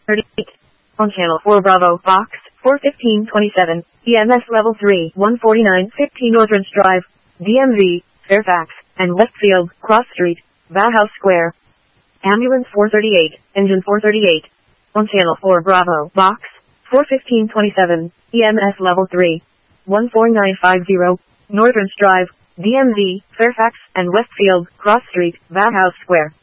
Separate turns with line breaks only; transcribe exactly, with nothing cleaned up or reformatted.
thirty-eight. On channel four Bravo, box, four fifteen twenty-seven, E M S level three, one forty-nine fifty Northridge Drive, D M V, Fairfax, and Westfield, Cross Street, Bauhaus Square. Ambulance four thirty-eight, engine four thirty-eight. On channel four Bravo, box, four fifteen twenty-seven, E M S level three, one four nine five zero, Northridge Drive, D M V, Fairfax, and Westfield, Cross Street, Bauhaus Square.